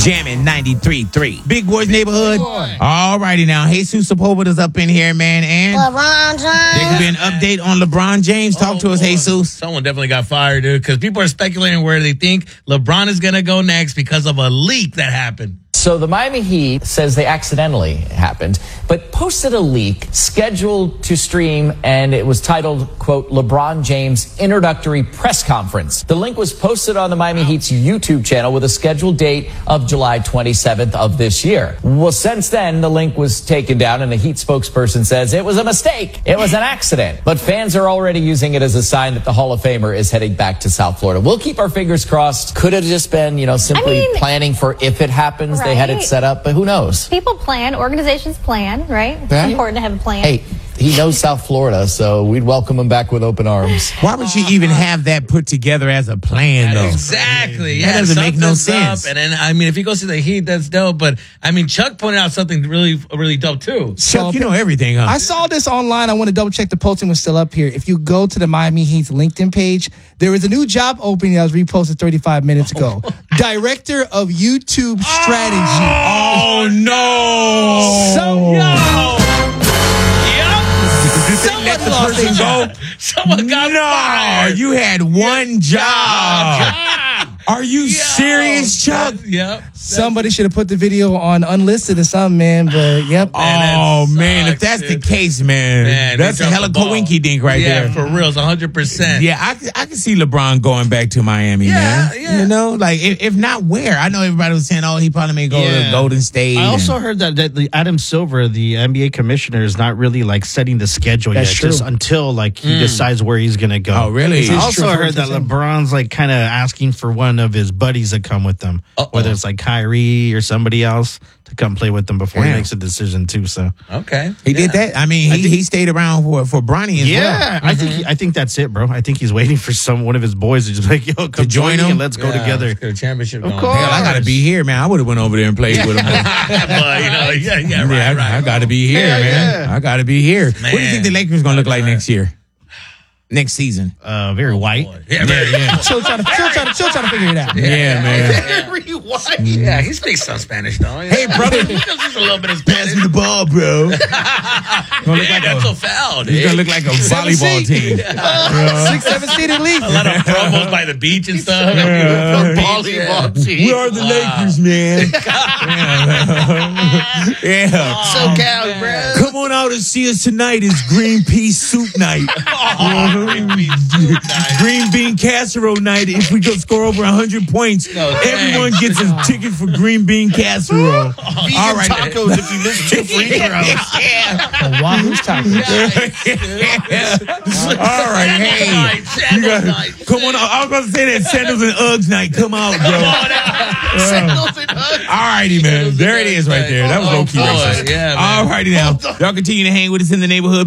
Jamming 93.3. Big Boy's Neighborhood. All righty now. Jesus Sepulveda's up in here, man. And LeBron James. there could be an update on LeBron James. Talk to us, Jesus. Someone definitely got fired, dude, because people are speculating where they think LeBron is going to go next because of a leak that happened. So the Miami Heat says they accidentally happened, but posted a leak scheduled to stream, and it was titled, quote, LeBron James Introductory Press Conference. The link was posted on the Miami Heat's YouTube channel with a scheduled date of July 27th of this year. Well, since then, the link was taken down, and the Heat spokesperson says it was a mistake. It was an accident. But fans are already using it as a sign that the Hall of Famer is heading back to South Florida. We'll keep our fingers crossed. Could have just been, simply planning for if it happens. They had it set up, but who knows? People plan, organizations plan, right? It's Right? important to have a plan. Hey, he knows South Florida, so we'd welcome him back with open arms. Why would you even have that put together as a plan, though? Exactly. That doesn't make no something's sense. up. And then, if he goes to the Heat, that's dope. But, Chuck pointed out something really, really dope, too. Chuck, you know everything, huh? I saw this online. I want to double check the posting was still up here. If you go to the Miami Heat's LinkedIn page, there is a new job opening that was reposted 35 minutes ago. Director of YouTube Strategy. Oh, no. Let the person go. Someone got fired. No, you had one job. Are you serious, Chuck? Yep. Somebody should have put the video on unlisted or something, man. But yep. Oh, man, if that's dude. the case, man that's a they hell of a dropped the ball. coinky dink right there. Yeah, for real, it's 100%. Yeah, I can see LeBron going back to Miami, man. Yeah. Like, if not where? I know everybody was saying, he probably may go to Golden State. I also heard that the Adam Silver, the NBA commissioner, is not really setting the schedule yet, just until he decides where he's going to go. Oh, really? I also heard that LeBron's kind of asking for one of his buddies to come with them, whether it's Kyrie or somebody else to come play with them before he makes a decision too. So okay, he did that. I mean, he stayed around for Bronny as well. I think that's it, bro. I think he's waiting for one of his boys to just come to join him and let's go together. Let's get a championship. Of going. course. Hell, I gotta be here, man. I would have went over there and played with him. Right. I gotta be here, man. I gotta be here. What do you think the Lakers gonna look like next year? Next season? Very white. Chill trying to figure it out. Yeah, man. Very white. Yeah, he speaks some Spanish, though. Hey, brother. He knows just a little bit of Pass Spanish. me the ball, bro. That's so foul, dude. He's gonna look like a volleyball team. 6-7 seeded league. A lot of promos by the beach and stuff. Volleyball team. We are the Lakers, man. Yeah. So cow, bro. Come on out and see us tonight. It's green pea soup night. Green bean casserole night. If we go score over 100 points, everyone gets a ticket for green bean casserole. All right, tacos if you miss 2 free throws. Wahoo's tacos. All right, hey, come on out. I was going to say that sandals and Uggs night. Come out, bro. All righty, man. There it is right there. That was low-key racist. Yeah, man. All righty now. Y'all continue to hang with us in the neighborhood.